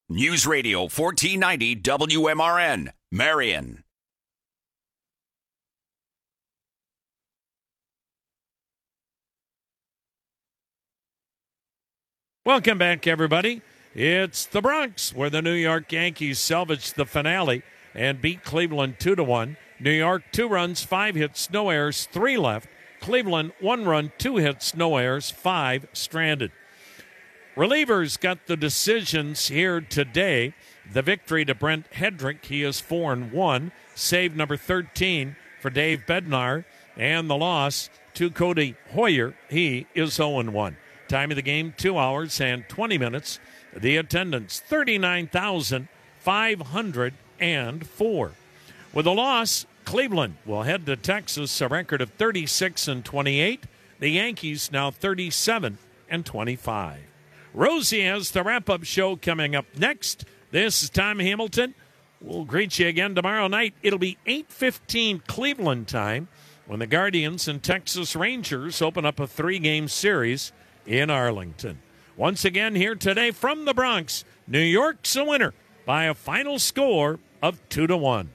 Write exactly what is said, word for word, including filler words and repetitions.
News Radio fourteen ninety W M R N, Marion. Welcome back, everybody. It's the Bronx, where the New York Yankees salvaged the finale and beat Cleveland two to one. New York, two runs, five hits, no errors, three left. Cleveland, one run, two hits, no errors, five stranded. Relievers got the decisions here today. The victory to Brent Hedrick. He is four and one. Save number thirteen for Dave Bednar. And the loss to Cody Hoyer. He is oh and one. Time of the game, two hours and twenty minutes. The attendance, thirty-nine thousand five hundred four. With a loss, Cleveland will head to Texas, a record of thirty-six and twenty-eight. The Yankees now thirty-seven and twenty-five. Rosie has the wrap-up show coming up next. This is Tom Hamilton. We'll greet you again tomorrow night. It'll be eight fifteen Cleveland time when the Guardians and Texas Rangers open up a three-game series in Arlington. Once again here today from the Bronx, New York's a winner by a final score of two to one.